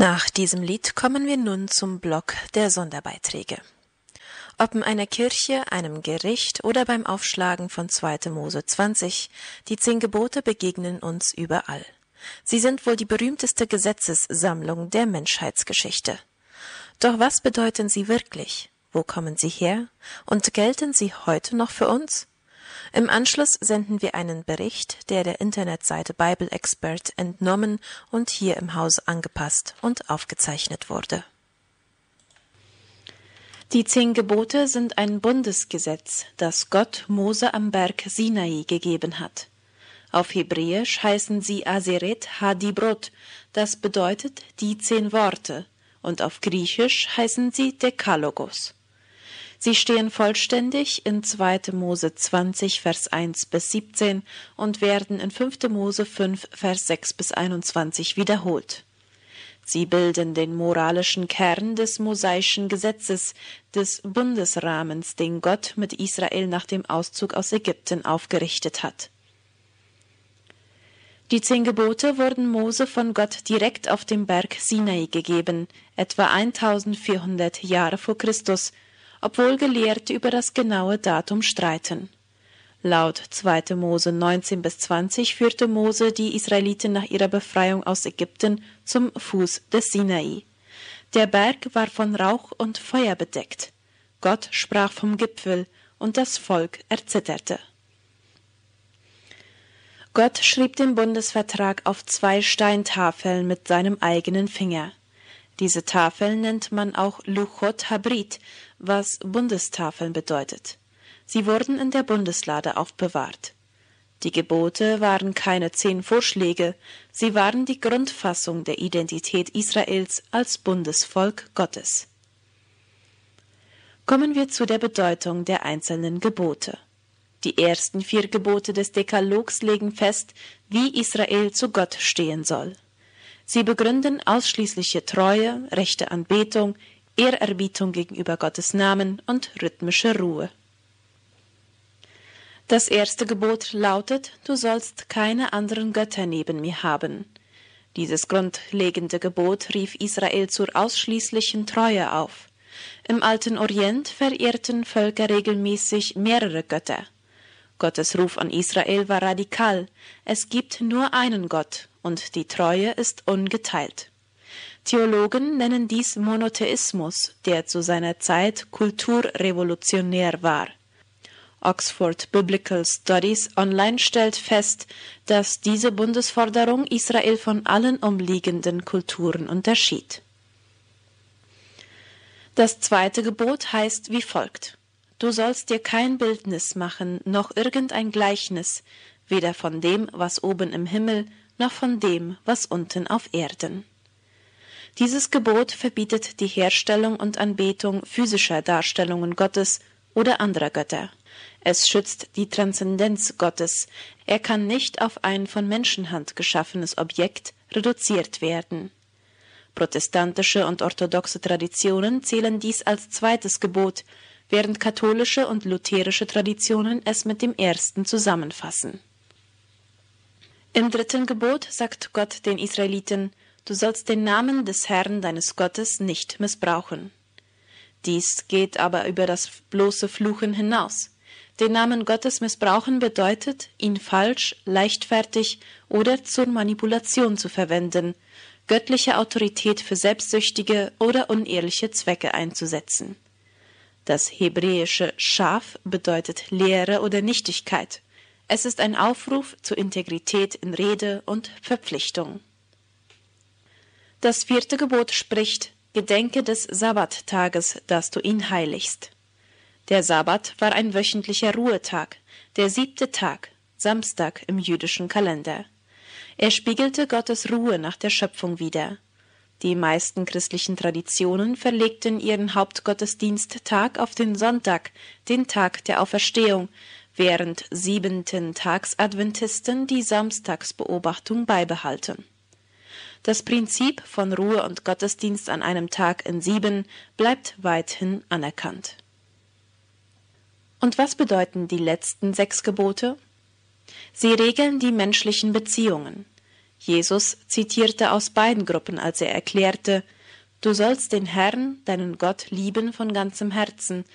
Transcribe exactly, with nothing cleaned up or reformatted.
Nach diesem Lied kommen wir nun zum Block der Sonderbeiträge. Ob in einer Kirche, einem Gericht oder beim Aufschlagen von zweiter Mose zwanzig, die zehn Gebote begegnen uns überall. Sie sind wohl die berühmteste Gesetzessammlung der Menschheitsgeschichte. Doch was bedeuten sie wirklich? Wo kommen sie her? Und gelten sie heute noch für uns? Im Anschluss senden wir einen Bericht, der der Internetseite Bible Expert entnommen und hier im Haus angepasst und aufgezeichnet wurde. Die zehn Gebote sind ein Bundesgesetz, das Gott Mose am Berg Sinai gegeben hat. Auf Hebräisch heißen sie Aseret HaDibrot, das bedeutet die zehn Worte, und auf Griechisch heißen sie Dekalogos. Sie stehen vollständig in zweiter Mose zwanzig, Vers eins bis siebzehn und werden in fünfter Mose fünf, Vers sechs bis einundzwanzig wiederholt. Sie bilden den moralischen Kern des mosaischen Gesetzes, des Bundesrahmens, den Gott mit Israel nach dem Auszug aus Ägypten aufgerichtet hat. Die zehn Gebote wurden Mose von Gott direkt auf dem Berg Sinai gegeben, etwa eintausendvierhundert Jahre vor Christus, obwohl Gelehrte über das genaue Datum streiten. Laut zweiter Mose neunzehn bis zwanzig führte Mose die Israeliten nach ihrer Befreiung aus Ägypten zum Fuß des Sinai. Der Berg war von Rauch und Feuer bedeckt. Gott sprach vom Gipfel, und das Volk erzitterte. Gott schrieb den Bundesvertrag auf zwei Steintafeln mit seinem eigenen Finger. Diese Tafeln nennt man auch Luchot Habrit, was Bundestafeln bedeutet. Sie wurden in der Bundeslade aufbewahrt. Die Gebote waren keine zehn Vorschläge, sie waren die Grundfassung der Identität Israels als Bundesvolk Gottes. Kommen wir zu der Bedeutung der einzelnen Gebote. Die ersten vier Gebote des Dekalogs legen fest, wie Israel zu Gott stehen soll. Sie begründen ausschließliche Treue, rechte Anbetung, Ehrerbietung gegenüber Gottes Namen und rhythmische Ruhe. Das erste Gebot lautet, du sollst keine anderen Götter neben mir haben. Dieses grundlegende Gebot rief Israel zur ausschließlichen Treue auf. Im alten Orient verehrten Völker regelmäßig mehrere Götter. Gottes Ruf an Israel war radikal, es gibt nur einen Gott und die Treue ist ungeteilt. Theologen nennen dies Monotheismus, der zu seiner Zeit kulturrevolutionär war. Oxford Biblical Studies Online stellt fest, dass diese Bundesforderung Israel von allen umliegenden Kulturen unterschied. Das zweite Gebot heißt wie folgt: Du sollst dir kein Bildnis machen, noch irgendein Gleichnis, weder von dem, was oben im Himmel, noch von dem, was unten auf Erden. Dieses Gebot verbietet die Herstellung und Anbetung physischer Darstellungen Gottes oder anderer Götter. Es schützt die Transzendenz Gottes. Er kann nicht auf ein von Menschenhand geschaffenes Objekt reduziert werden. Protestantische und orthodoxe Traditionen zählen dies als zweites Gebot, während katholische und lutherische Traditionen es mit dem ersten zusammenfassen. Im dritten Gebot sagt Gott den Israeliten, du sollst den Namen des Herrn deines Gottes nicht missbrauchen. Dies geht aber über das bloße Fluchen hinaus. Den Namen Gottes missbrauchen bedeutet, ihn falsch, leichtfertig oder zur Manipulation zu verwenden, göttliche Autorität für selbstsüchtige oder unehrliche Zwecke einzusetzen. Das hebräische Schaf bedeutet Leere oder Nichtigkeit. Es ist ein Aufruf zur Integrität in Rede und Verpflichtung. Das vierte Gebot spricht, Gedenke des Sabbattages, dass du ihn heiligst. Der Sabbat war ein wöchentlicher Ruhetag, der siebte Tag, Samstag im jüdischen Kalender. Er spiegelte Gottes Ruhe nach der Schöpfung wider. Die meisten christlichen Traditionen verlegten ihren Hauptgottesdiensttag auf den Sonntag, den Tag der Auferstehung, während Siebenten-Tags-Adventisten die Samstagsbeobachtung beibehalten. Das Prinzip von Ruhe und Gottesdienst an einem Tag in sieben bleibt weithin anerkannt. Und was bedeuten die letzten sechs Gebote? Sie regeln die menschlichen Beziehungen. Jesus zitierte aus beiden Gruppen, als er erklärte: Du sollst den Herrn, deinen Gott, lieben von ganzem Herzen,